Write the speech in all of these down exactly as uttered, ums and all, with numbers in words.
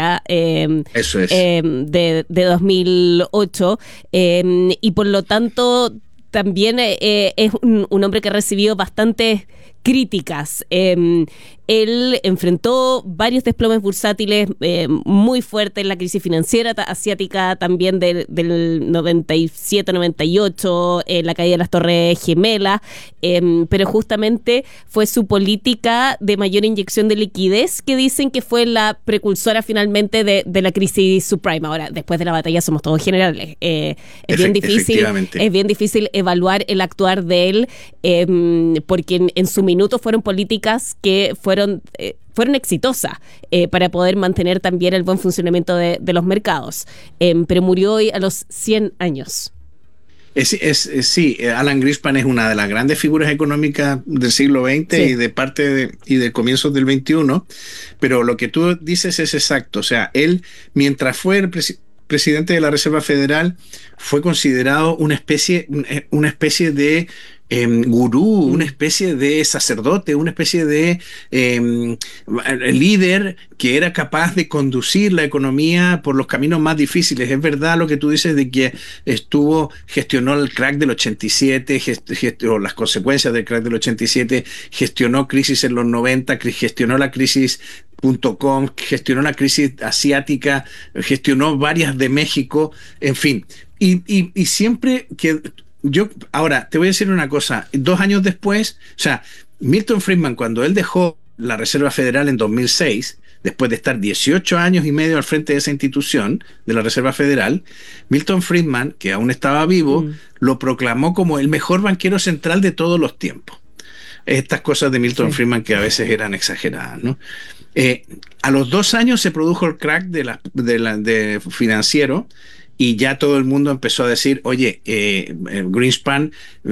financiera eh, Eso es. eh, de, de dos mil ocho eh, y por lo tanto también eh, es un, un hombre que ha recibido bastantes críticas. Eh, él enfrentó varios desplomes bursátiles eh, muy fuertes en la crisis financiera ta- asiática también del, del noventa y siete noventa y ocho, eh, la caída de las Torres Gemelas, eh, pero justamente fue su política de mayor inyección de liquidez que dicen que fue la precursora finalmente de, de la crisis subprime. Ahora, después de la batalla somos todos generales. Eh, es, Efe- bien difícil, efectivamente. es bien difícil evaluar el actuar de él eh, porque en, en su minuto fueron políticas que fueron fueron, eh, fueron exitosas eh, para poder mantener también el buen funcionamiento de, de los mercados. Eh, pero murió hoy a los cien años. Es, es, es, sí, Alan Greenspan es una de las grandes figuras económicas del siglo veinte sí. y de parte de, y de comienzos del veintiuno, pero lo que tú dices es exacto. O sea, él, mientras fue el presidente presidente de la Reserva Federal, fue considerado una especie, una especie de eh, gurú, una especie de sacerdote, una especie de eh, líder que era capaz de conducir la economía por los caminos más difíciles. Es verdad lo que tú dices de que estuvo, gestionó el crack del ochenta y siete, gest, gestionó las consecuencias del crack del ochenta y siete, gestionó crisis en los noventa, gestionó la crisis punto com, gestionó la crisis asiática, gestionó varias de México, en fin. Y, y, y siempre que yo, ahora, te voy a decir una cosa, dos años después, o sea, Milton Friedman, cuando él dejó la Reserva Federal en dos mil seis, después de estar dieciocho años y medio al frente de esa institución, de la Reserva Federal, Milton Friedman, que aún estaba vivo, mm. lo proclamó como el mejor banquero central de todos los tiempos. Estas cosas de Milton sí. Friedman que a veces eran exageradas, ¿no? Eh, a los dos años se produjo el crack de la, de la, de financiero y ya todo el mundo empezó a decir, oye, eh, Greenspan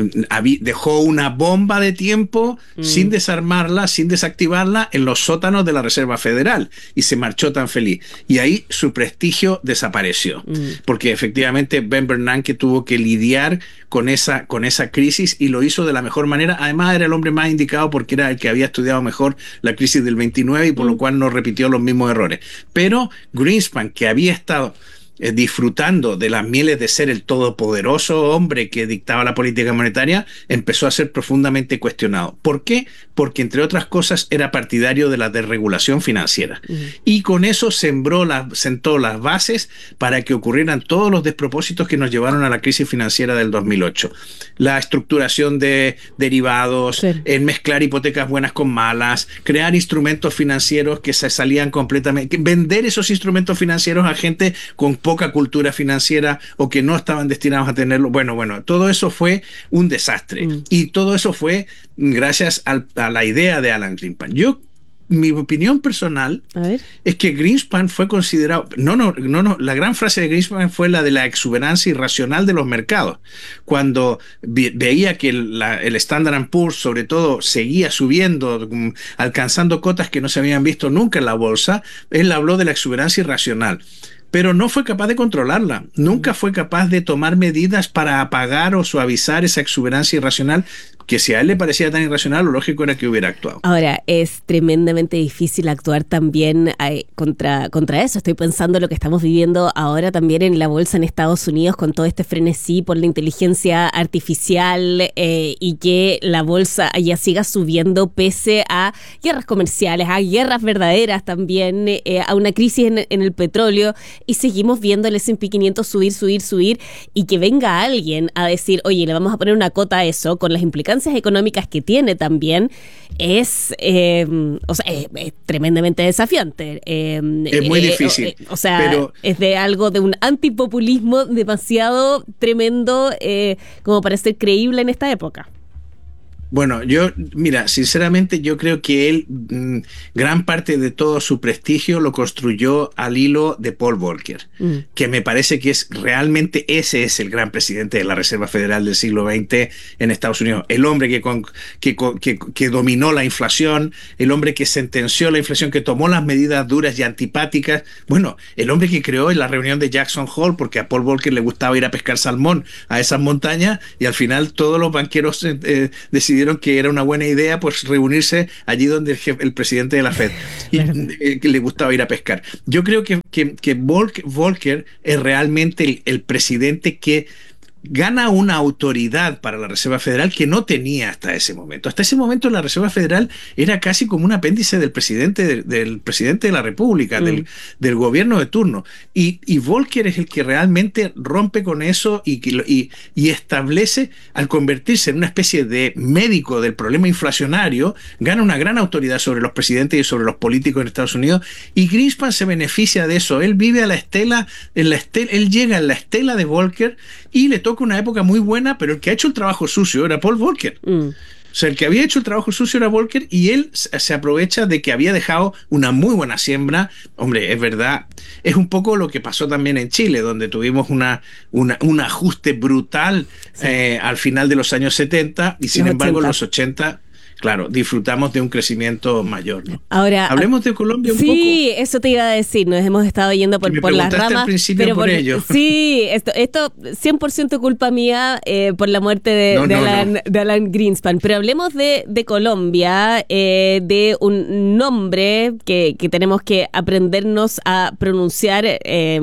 dejó una bomba de tiempo mm. sin desarmarla, sin desactivarla en los sótanos de la Reserva Federal y se marchó tan feliz. Y ahí su prestigio desapareció, mm. porque efectivamente Ben Bernanke tuvo que lidiar con esa, con esa crisis y lo hizo de la mejor manera. Además era el hombre más indicado porque era el que había estudiado mejor la crisis del veintinueve y por mm. lo cual no repitió los mismos errores. Pero Greenspan, que había estado disfrutando de las mieles de ser el todopoderoso hombre que dictaba la política monetaria, empezó a ser profundamente cuestionado. ¿Por qué? Porque, entre otras cosas, era partidario de la desregulación financiera. Uh-huh. Y con eso sembró la, sentó las bases para que ocurrieran todos los despropósitos que nos llevaron a la crisis financiera del dos mil ocho. La estructuración de derivados, sí. el mezclar hipotecas buenas con malas, crear instrumentos financieros que se salían completamente, vender esos instrumentos financieros a gente con poca cultura financiera o que no estaban destinados a tenerlo. Bueno, bueno, todo eso fue un desastre. Mm. Y todo eso fue gracias al, a la idea de Alan Greenspan. Yo, mi opinión personal es que Greenspan fue considerado... No, no, no, no. La gran frase de Greenspan fue la de la exuberancia irracional de los mercados. Cuando ve, veía que el, la, el Standard and Poor's, sobre todo, seguía subiendo, alcanzando cotas que no se habían visto nunca en la bolsa, él habló de la exuberancia irracional. Pero no fue capaz de controlarla, nunca fue capaz de tomar medidas para apagar o suavizar esa exuberancia irracional, que si a él le parecía tan irracional, lo lógico era que hubiera actuado. Ahora, es tremendamente difícil actuar también eh, contra, contra eso. Estoy pensando en lo que estamos viviendo ahora también en la bolsa en Estados Unidos con todo este frenesí por la inteligencia artificial eh, y que la bolsa ya siga subiendo pese a guerras comerciales, a guerras verdaderas también, eh, a una crisis en, en el petróleo, y seguimos viendo el ese and pe quinientos subir, subir, subir, y que venga alguien a decir, oye, le vamos a poner una cota a eso, con las implicancias económicas que tiene también, es, eh, o sea, es, es tremendamente desafiante. Eh, es muy eh, difícil. Eh, o sea, pero... es de algo de un antipopulismo demasiado tremendo eh, como para ser creíble en esta época. Bueno, yo, mira, sinceramente yo creo que él, mmm, gran parte de todo su prestigio lo construyó al hilo de Paul Volcker, mm. que me parece que es realmente ese es el gran presidente de la Reserva Federal del siglo veinte en Estados Unidos. El hombre que, con, que, que, que dominó la inflación, el hombre que sentenció la inflación, que tomó las medidas duras y antipáticas. Bueno, el hombre que creó en la reunión de Jackson Hole, porque a Paul Volcker le gustaba ir a pescar salmón a esas montañas, y al final todos los banqueros eh, decidieron decidieron que era una buena idea pues reunirse allí donde el, jefe, el presidente de la Fed y, eh, que le gustaba ir a pescar. Yo creo que, que, que Volcker, Volcker es realmente el, el presidente que gana una autoridad para la Reserva Federal que no tenía hasta ese momento. Hasta ese momento la Reserva Federal era casi como un apéndice del presidente de, del presidente de la República, mm. del, del gobierno de turno. Y, y Volcker es el que realmente rompe con eso y, y, y establece, al convertirse en una especie de médico del problema inflacionario, gana una gran autoridad sobre los presidentes y sobre los políticos en Estados Unidos. Y Greenspan se beneficia de eso. Él vive a la estela, en la estela él llega en la estela de Volcker y le toca una época muy buena, pero el que ha hecho el trabajo sucio era Paul Volcker. Mm. O sea, el que había hecho el trabajo sucio era Volcker y él se aprovecha de que había dejado una muy buena siembra. Hombre, es verdad, es un poco lo que pasó también en Chile, donde tuvimos una, una, un ajuste brutal sí. eh, al final de los años setenta y sin los embargo en los ochenta... Claro, disfrutamos de un crecimiento mayor, ¿no? Ahora, hablemos de Colombia un sí, poco. Sí, eso te iba a decir, nos hemos estado yendo por, por las ramas. Al principio pero por, por ello. Sí, esto, esto cien por ciento culpa mía eh, por la muerte de, no, de, no, Alan, no. de Alan Greenspan. Pero hablemos de, de Colombia, eh, de un nombre que, que tenemos que aprendernos a pronunciar eh,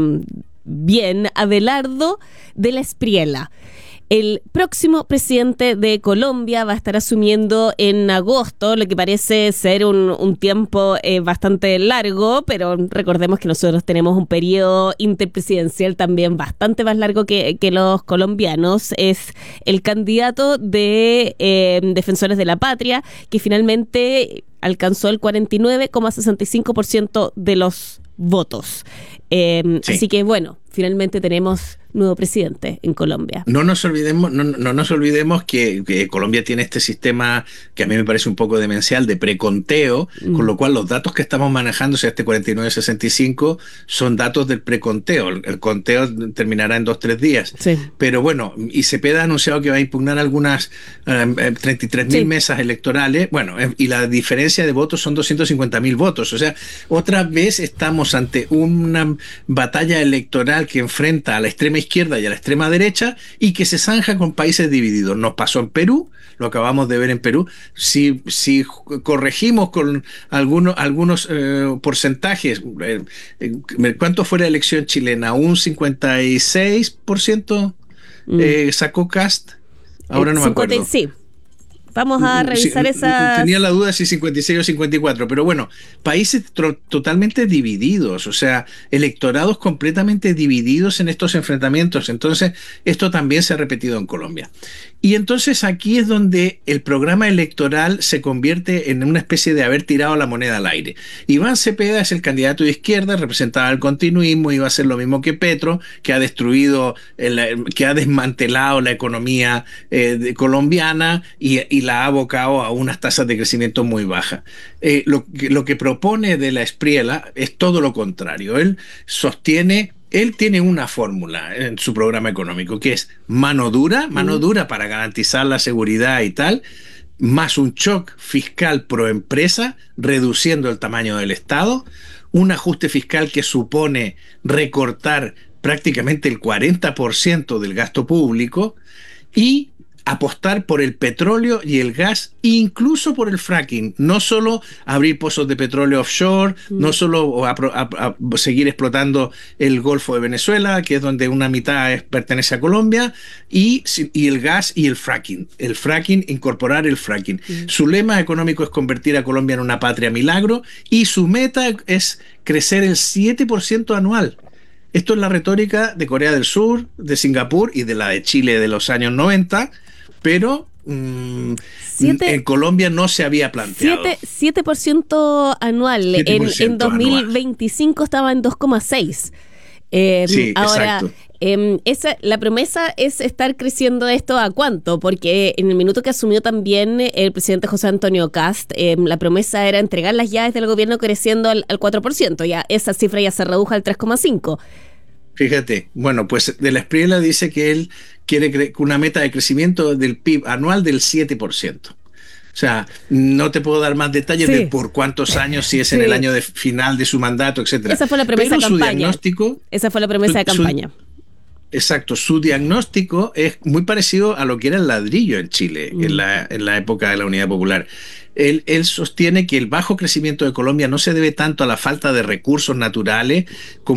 bien, Abelardo de la Espriella. El próximo presidente de Colombia va a estar asumiendo en agosto, lo que parece ser un, un tiempo eh, bastante largo, pero recordemos que nosotros tenemos un periodo interpresidencial también bastante más largo que, que los colombianos. Es el candidato de eh, Defensores de la Patria, que finalmente alcanzó el cuarenta y nueve coma sesenta y cinco por ciento de los votos. Eh, sí. Así que bueno, finalmente tenemos nuevo presidente en Colombia. No nos olvidemos, no, no nos olvidemos que, que Colombia tiene este sistema que a mí me parece un poco demencial de preconteo, mm. con lo cual los datos que estamos manejando, o sea, este cuarenta y nueve sesenta y cinco, son datos del preconteo. El, el conteo terminará en dos o tres días. Sí. Pero bueno, y Cepeda ha anunciado que va a impugnar algunas eh, treinta y tres mil sí. mesas electorales, bueno, eh, y la diferencia de votos son doscientos cincuenta mil votos. O sea, otra vez estamos ante una batalla electoral que enfrenta a la extrema izquierda y a la extrema derecha y que se zanja con países divididos. Nos pasó en Perú, lo acabamos de ver en Perú. Si, si corregimos con algunos, algunos eh, porcentajes, eh, ¿cuánto fue la elección chilena? ¿Un cincuenta y seis por ciento eh, mm. sacó Kast? Ahora no me acuerdo. Sí. Vamos a revisar sí, esa. Tenía la duda si cincuenta y seis o cincuenta y cuatro, pero bueno, países totalmente divididos, o sea, electorados completamente divididos en estos enfrentamientos. Entonces, esto también se ha repetido en Colombia. Y entonces aquí es donde el programa electoral se convierte en una especie de haber tirado la moneda al aire. Iván Cepeda es el candidato de izquierda, representaba el continuismo, iba a hacer lo mismo que Petro, que ha destruido, el, que ha desmantelado la economía eh, de, colombiana y, y la ha abocado a unas tasas de crecimiento muy bajas. Eh, lo, lo que propone de la Espriella es todo lo contrario. Él sostiene... Él tiene una fórmula en su programa económico que es mano dura, mano dura para garantizar la seguridad y tal, más un shock fiscal pro empresa, reduciendo el tamaño del Estado, un ajuste fiscal que supone recortar prácticamente el cuarenta por ciento del gasto público y apostar por el petróleo y el gas, incluso por el fracking, no solo abrir pozos de petróleo offshore, mm. no solo a, a, a seguir explotando el Golfo de Venezuela, que es donde una mitad es, pertenece a Colombia, y, y el gas y el fracking. El fracking, incorporar el fracking. Mm. Su lema económico es convertir a Colombia en una patria milagro, y su meta es crecer el siete por ciento anual. Esto es la retórica de Corea del Sur, de Singapur y de la de Chile de los años noventa, pero mmm, siete, en Colombia no se había planteado. siete por ciento anual. siete por ciento en, en dos mil veinticinco anual. Estaba en dos coma seis. Eh, sí, ahora, exacto. Eh, esa, la promesa es estar creciendo esto ¿a cuánto? Porque en el minuto que asumió también el presidente José Antonio Kast, eh, la promesa era entregar las llaves del gobierno creciendo al, al cuatro por ciento. Ya esa cifra ya se redujo al tres coma cinco por ciento. Fíjate, bueno, pues de la Espriella dice que él quiere cre- una meta de crecimiento del P I B anual del siete por ciento. O sea, no te puedo dar más detalles sí. de por cuántos años, si es sí. en el año de final de su mandato, etcétera. Esa fue la promesa Pero de campaña. Su diagnóstico, Esa fue la promesa de su, campaña. Exacto, su diagnóstico es muy parecido a lo que era el ladrillo en Chile mm. en, la, en la época de la Unidad Popular. Él, él sostiene que el bajo crecimiento de Colombia no se debe tanto a la falta de recursos naturales como